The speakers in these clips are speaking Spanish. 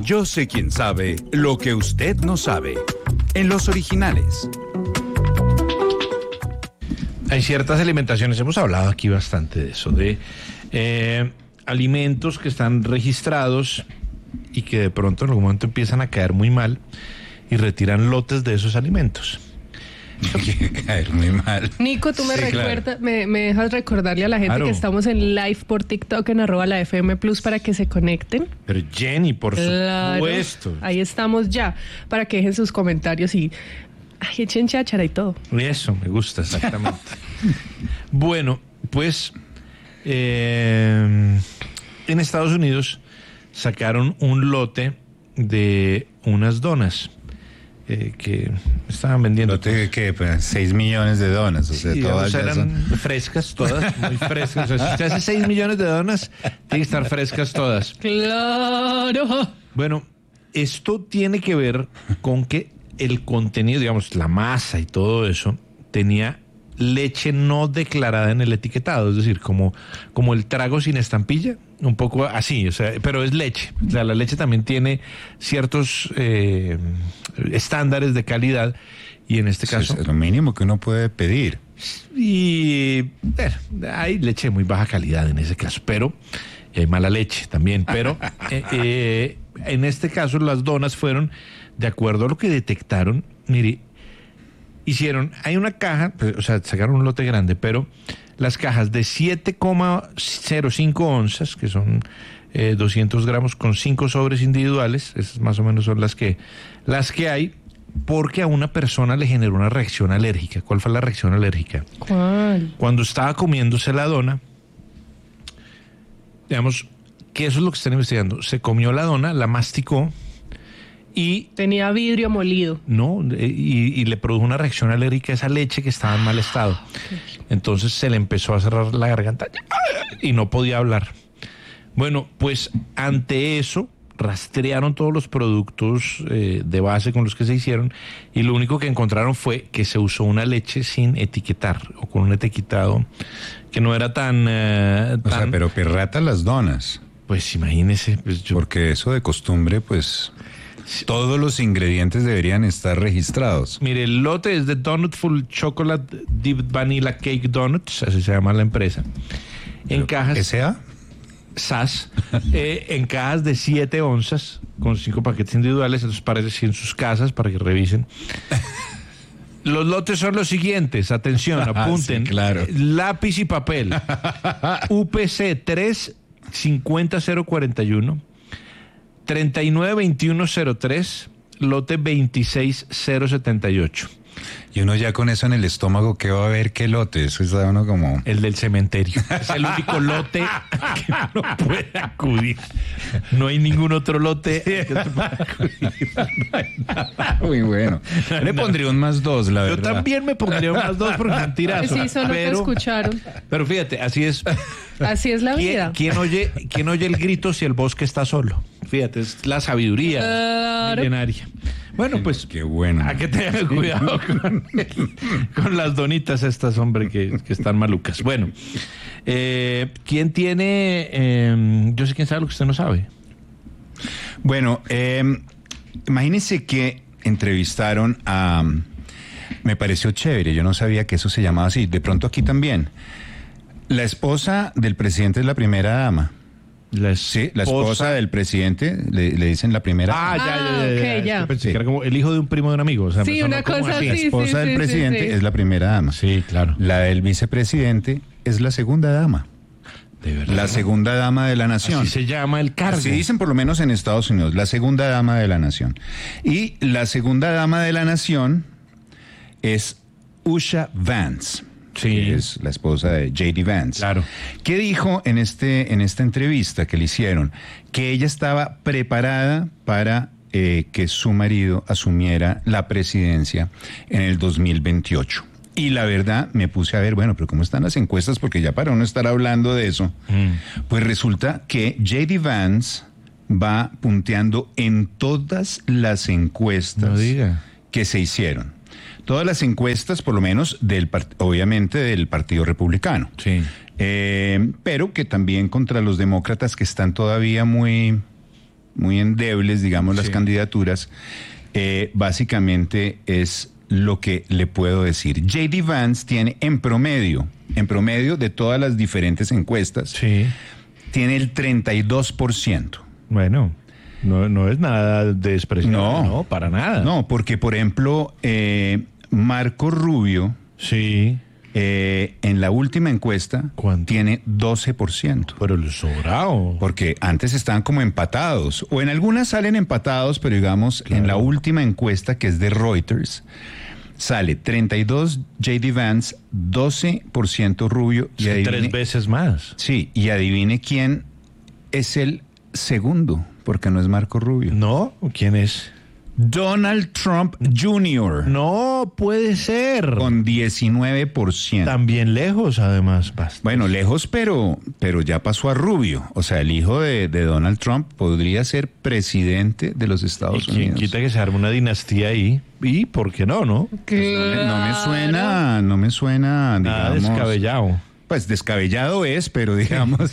Yo sé quién sabe lo que usted no sabe. En Los Originales. Hay ciertas alimentaciones, hemos hablado aquí bastante de eso, de alimentos que están registrados y que de pronto en algún momento empiezan a caer muy mal y retiran lotes de esos alimentos. Caer muy mal. Nico, tú me recuerdas, claro. me dejas recordarle a la gente que estamos en live por TikTok en @lafm Plus para que se conecten. Pero Jenny, por supuesto. Ahí estamos ya, para que dejen sus comentarios y echen cháchara y todo. Eso, me gusta, exactamente. Bueno, pues en Estados Unidos sacaron un lote de unas donas que estaban vendiendo. ¿Lote de qué? Pues 6 millones de donas. O sea, sí, todas eran son frescas, todas, muy frescas. O sea, si usted hace 6 millones de donas, tiene que estar frescas todas. ¡Claro! Bueno, esto tiene que ver con que el contenido, digamos, la masa y todo eso, tenía leche no declarada en el etiquetado, es decir, como el trago sin estampilla, un poco así, o sea, pero es leche. O sea, la leche también tiene ciertos estándares de calidad y en este caso... Es lo mínimo que uno puede pedir. Y hay leche de muy baja calidad en ese caso, pero hay mala leche también, pero en este caso las donas fueron, de acuerdo a lo que detectaron, mire, hay una caja, o sea, sacaron un lote grande, pero las cajas de 7,05 onzas, que son 200 gramos con 5 sobres individuales, esas más o menos son las que hay, porque a una persona le generó una reacción alérgica. ¿Cuál fue la reacción alérgica? ¿Cuál? Cuando estaba comiéndose la dona, digamos que eso es lo que están investigando, se comió la dona, la masticó, y tenía vidrio molido. No, y le produjo una reacción alérgica a esa leche que estaba en mal estado. Okay. Entonces se le empezó a cerrar la garganta y no podía hablar. Bueno, pues ante eso rastrearon todos los productos de base con los que se hicieron y lo único que encontraron fue que se usó una leche sin etiquetar o con un etiquetado que no era tan... O sea, pero pirrata las donas. Pues imagínese. Pues porque eso de costumbre, pues... Todos los ingredientes deberían estar registrados. Mire, el lote es de Donutful Chocolate Deep Vanilla Cake Donuts, así se llama la empresa. En cajas... ¿S.A.? SAS, en cajas de 7 onzas, con 5 paquetes individuales, entonces parece en sus casas para que revisen. Los lotes son los siguientes, atención, apunten. Sí, claro. Lápiz y papel. UPC 3 50041. 392103, lote 26078. Y uno ya con eso en el estómago, ¿qué va a ver? ¿Qué lote? Eso está uno como... El del cementerio. Es el único lote que uno puede acudir. No hay ningún otro lote que se pueda acudir. No hay nada. Muy bueno. Le pondría un +2, la verdad. Yo también me pondría un +2 porque es un tirazo. Sí, solo te escucharon. Pero fíjate, así es. Así es la vida. ¿Quién oye el grito si el bosque está solo? Fíjate, es la sabiduría milenaria. Bueno, pues qué bueno. A que tengan cuidado con las donitas estas, hombre, que están malucas. Bueno, ¿quién tiene? Yo sé quién sabe lo que usted no sabe. Bueno, imagínense que entrevistaron a... Me pareció chévere, yo no sabía que eso se llamaba así. De pronto aquí también. La esposa del presidente es la primera dama. Sí, la esposa del presidente, le dicen la primera. Ya. Pensé que era como el hijo de un primo de un amigo. O sea, sí, una cosa así. La esposa del presidente es la primera dama. Sí, claro. La del vicepresidente es la segunda dama. De verdad. La segunda dama de la nación. Así se llama el cargo. Así dicen por lo menos en Estados Unidos, la segunda dama de la nación. Y la segunda dama de la nación es Usha Vance. Sí. Que es la esposa de J.D. Vance. Claro. ¿Qué dijo en esta entrevista que le hicieron? Que ella estaba preparada para que su marido asumiera la presidencia en el 2028. Y la verdad, me puse a ver, bueno, pero ¿cómo están las encuestas? Porque ya para uno estar hablando de eso, pues resulta que J.D. Vance va punteando en todas las encuestas que se hicieron. Todas las encuestas, por lo menos, obviamente del Partido Republicano. Sí. Pero que también contra los demócratas que están todavía muy muy endebles, digamos, las candidaturas, básicamente es lo que le puedo decir. J.D. Vance tiene en promedio de todas las diferentes encuestas, tiene el 32%. Bueno, no es nada despreciable, no, para nada. No, porque por ejemplo, Marco Rubio, en la última encuesta, tiene 12%. Pero el sobrado. Porque antes estaban como empatados, o en algunas salen empatados, pero digamos, en la última encuesta, que es de Reuters, sale 32 J.D. Vance, 12% Rubio. Y adivine, 3 veces más. Sí, y adivine quién es el segundo, porque no es Marco Rubio. ¿No? ¿Quién es? Donald Trump Jr. No puede ser. Con 19%. También lejos, además. Bastante. Bueno, lejos, pero ya pasó a Rubio. O sea, el hijo de Donald Trump podría ser presidente de los Estados Unidos. ¿Quién quita que se arme una dinastía ahí? ¿Y por qué no, no? Pues no me suena, nada digamos, descabellado. Pues descabellado es, pero digamos...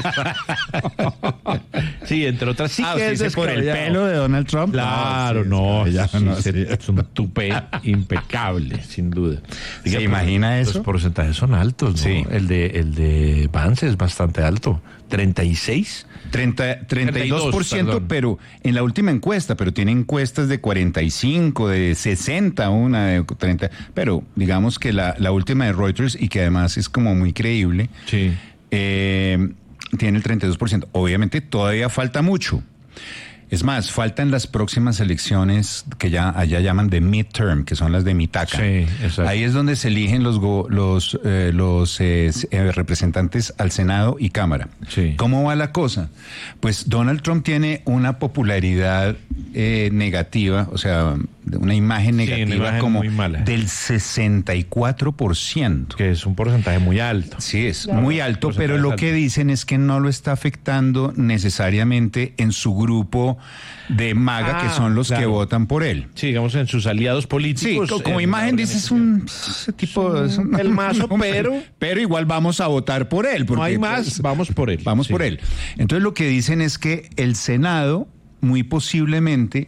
Sí, entre otras sí que es por el pelo de Donald Trump. Claro, es un tupé impecable, sin duda. ¿Se imagina eso? Los porcentajes son altos, ¿no? Sí. El de Vance es bastante alto. 36. 32%, pero en la última encuesta, pero tiene encuestas de 45, de 60, una de 30, pero digamos que la última de Reuters, y que además es como muy creíble, tiene el 32%. Obviamente todavía falta mucho. Es más, faltan las próximas elecciones que ya allá llaman de midterm, que son las de Mitaca. Sí, exacto. Ahí es donde se eligen los representantes al Senado y Cámara. Sí. ¿Cómo va la cosa? Pues Donald Trump tiene una popularidad negativa, o sea, una imagen negativa, una imagen como muy mala, del 64%. Que es un porcentaje muy alto. Sí, es muy alto, pero lo que dicen es que no lo está afectando necesariamente en su grupo de MAGA, que son los que votan por él. Sí, digamos en sus aliados políticos. Sí, como imagen dices un tipo de... El mazo, pero igual vamos a votar por él. Porque, no hay más, pues, vamos por él. Vamos por él. Entonces lo que dicen es que el Senado muy posiblemente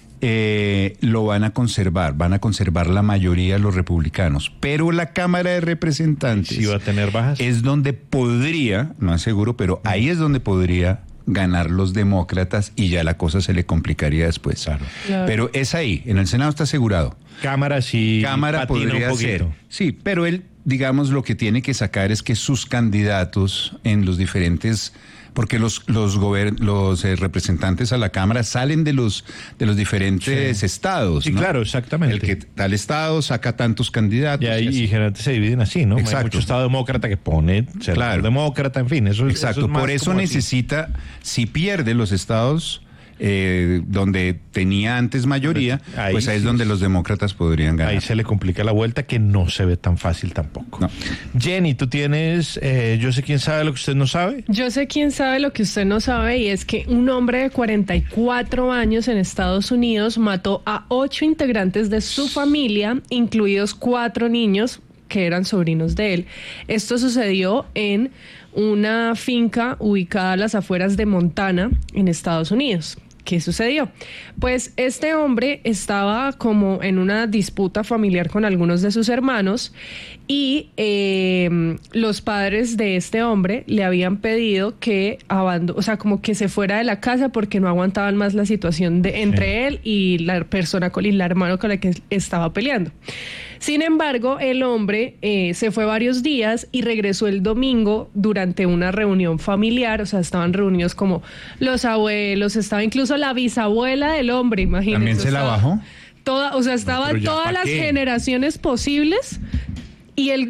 lo van a conservar la mayoría de los republicanos, pero la Cámara de Representantes sí va a tener bajas. Es donde podría, no es seguro, pero ahí es donde podría ganar los demócratas, y ya la cosa se le complicaría después. Claro. Pero es ahí, en el Senado está asegurado. Cámara sí. Podría ser. Sí, pero él, digamos, lo que tiene que sacar es que sus candidatos en los diferentes, porque los representantes a la Cámara salen de los diferentes estados. Sí, ¿no? claro, exactamente. El que tal estado saca tantos candidatos. Y generalmente se dividen así, ¿no? Exacto. Hay mucho estado demócrata que pone ser demócrata, en fin. Eso exacto. Eso es más por eso necesita, si pierde los estados donde tenía antes mayoría, pues ahí es donde los demócratas podrían ganar. Ahí se le complica la vuelta, que no se ve tan fácil tampoco. No. Jenny, tú tienes, yo sé quién sabe lo que usted no sabe. Yo sé quién sabe lo que usted no sabe, y es que un hombre de 44 años en Estados Unidos mató a 8 integrantes de su familia, incluidos 4 niños que eran sobrinos de él. Esto sucedió en una finca ubicada a las afueras de Montana, en Estados Unidos. ¿Qué sucedió? Pues este hombre estaba como en una disputa familiar con algunos de sus hermanos, y los padres de este hombre le habían pedido que como que se fuera de la casa porque no aguantaban más la situación entre él y la persona y la hermana con la que estaba peleando. Sin embargo, el hombre se fue varios días y regresó el domingo durante una reunión familiar. O sea, estaban reunidos como los abuelos, estaba incluso la bisabuela del hombre, imagínense. ¿También se la bajó? Estaban todas las generaciones posibles. Y el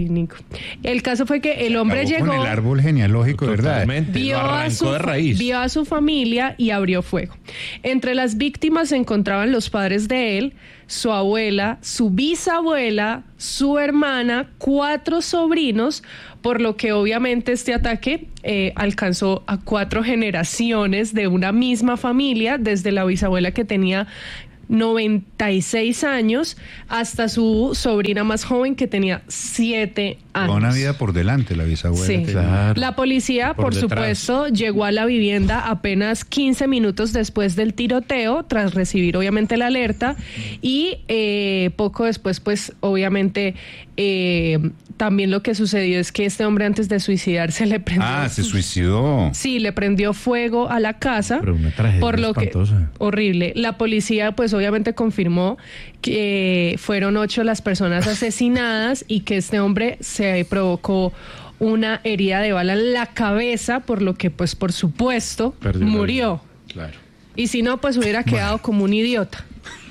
caso fue que el hombre llegó con el árbol genealógico, ¿verdad? Vio a su familia y abrió fuego. Entre las víctimas se encontraban los padres de él, su abuela, su bisabuela, su hermana, 4 sobrinos, por lo que obviamente este ataque alcanzó a 4 generaciones de una misma familia, desde la bisabuela que tenía 96 años, hasta su sobrina más joven que tenía 7 años. Toda una vida por delante la bisabuela. Sí. Claro. La policía, por Por detrás. supuesto, llegó a la vivienda apenas 15 minutos después del tiroteo, tras recibir obviamente la alerta, y poco después, pues obviamente también lo que sucedió es que este hombre, antes de suicidarse, le prendió... Se suicidó. Sí, le prendió fuego a la casa. Pero una tragedia por lo espantosa. que horrible. La policía, pues obviamente confirmó que fueron 8 las personas asesinadas y que este hombre se provocó una herida de bala en la cabeza, por lo que, pues por supuesto, Perdió la murió. vida. Claro. Y si no, pues hubiera quedado como un idiota.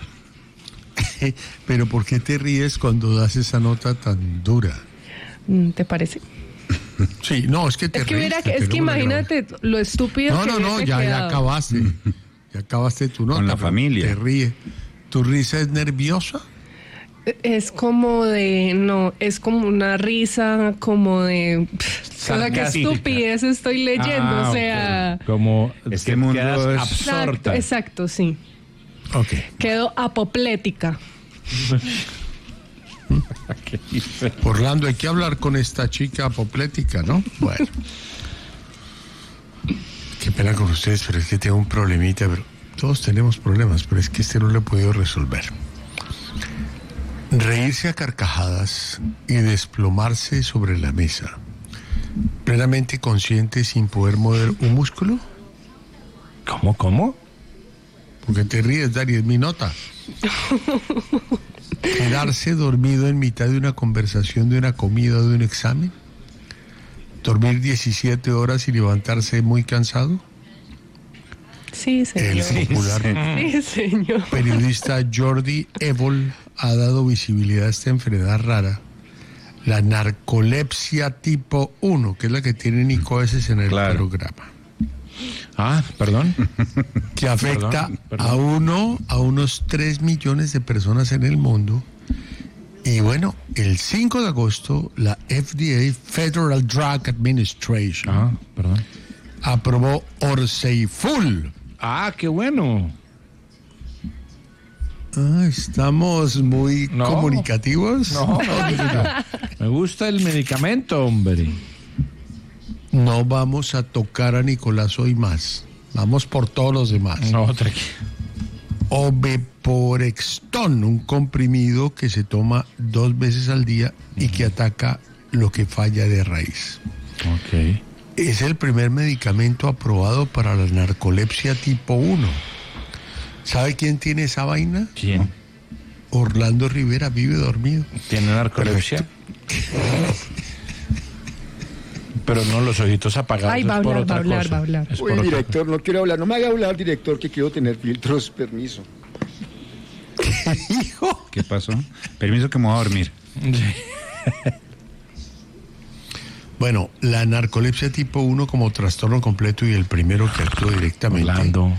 Pero ¿por qué te ríes cuando das esa nota tan dura? ¿Te parece? Sí, no, es que te Es que, ríes. es que imagínate lo estúpido No, que no, no, hubiese ya quedado. acabaste. Ya acabaste tu nota. Con la pero familia. Te ríes. ¿Tu risa es nerviosa? Es como de, no, es como una risa, como de, o sea, qué Sarcástica. estupidez estoy leyendo, o sea, ok. Como Este que mundo quedas es- absorta. exacto, sí, Ok. quedo apoplética. Orlando, hay que hablar con esta chica apoplética, ¿no? Bueno. Qué pena con ustedes, pero es que tengo un problemita, pero todos tenemos problemas, pero es que este no lo he podido resolver. Reírse a carcajadas y desplomarse sobre la mesa, plenamente consciente sin poder mover un músculo. ¿Cómo? Porque te ríes, Dari, es mi nota. Quedarse dormido en mitad de una conversación, de una comida o de un examen. Dormir 17 horas y levantarse muy cansado. Sí, El señor. popular Sí, señor. periodista Jordi Evol ha dado visibilidad a esta enfermedad rara, la narcolepsia tipo 1, que es la que tiene Nico veces en el Claro. programa, Perdón. que afecta Perdón. a unos 3 millones de personas en el mundo. Y bueno, el 5 de agosto la FDA, Federal Drug Administration, Perdón. aprobó Orceiful. Qué bueno. Estamos muy No. comunicativos. No. Me gusta el medicamento, hombre. No vamos a tocar a Nicolás hoy más. Vamos por todos los demás. No, tranquilo. Oveporexton, un comprimido que se toma 2 veces al día y que ataca lo que falla de raíz. Ok. Es el primer medicamento aprobado para la narcolepsia tipo 1. ¿Sabe quién tiene esa vaina? ¿Quién? Orlando Rivera, vive dormido. ¿Tiene narcolepsia? Pero no, los ojitos apagados. Ay, va a es por hablar, otra va a hablar, cosa. va a hablar. Es por Uy, otra- director, no quiero hablar. No me haga hablar, director, que quiero tener filtros. Permiso. Hijo. ¿Qué pasó? Permiso que me voy a dormir. Bueno, la narcolepsia tipo 1 como trastorno completo y el primero que actúa directamente. Orlando.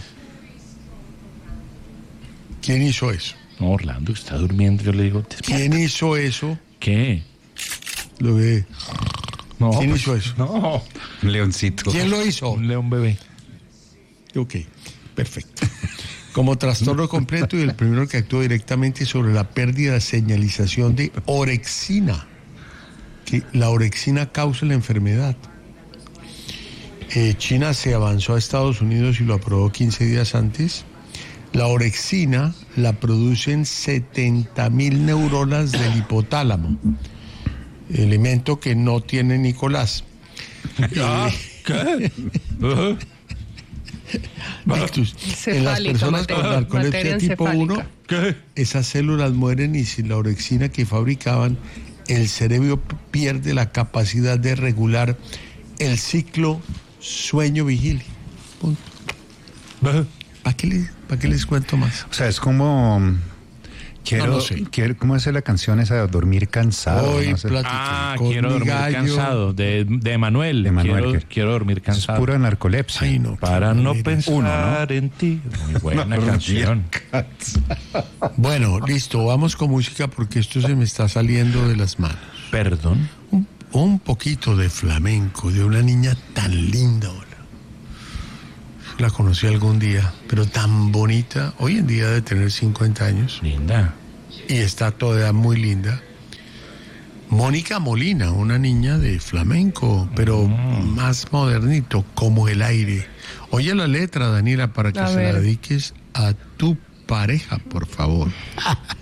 ¿Quién hizo eso? No, Orlando está durmiendo. Yo le digo, ¿Quién hizo eso? ¿qué? Lo ve. No, ¿Quién pues, hizo eso? No, Un leoncito. ¿Quién lo hizo? un león bebé. Ok, perfecto. Como trastorno completo y el primero que actúa directamente sobre la pérdida de señalización de orexina, que la orexina causa la enfermedad. China se avanzó a Estados Unidos y lo aprobó 15 días antes. La orexina la producen 70.000 neuronas del hipotálamo, elemento que no tiene Nicolás. ¿Qué? Ictus. En las Encefálica, personas con materia narcolepsia tipo 1, encefálica. ¿Qué? esas células mueren y sin la orexina que fabricaban, el cerebro pierde la capacidad de regular el ciclo sueño-vigilia. Punto. ¿Para qué les cuento más? O sea, es como... No sé. ¿Cómo es la canción esa de dormir cansado? Hoy No sé. platiqué con Quiero mi dormir gallo. cansado. De Manuel. De Manuel, Quiero, que- quiero dormir Es cansado. pura narcolepsia. Ay, no, Para qué no manera. pensar en ti. Muy buena canción. Bueno, listo, vamos con música porque esto se me está saliendo de las manos. Perdón. Un poquito de flamenco, de una niña tan linda ahora. la conocí algún día, pero tan bonita. Hoy en día debe tener 50 años. Linda. Y está toda muy linda. Mónica Molina, una niña de flamenco, pero más modernito, como el aire. Oye la letra, Daniela, para que A se la ver. dediques a tu pareja, por favor.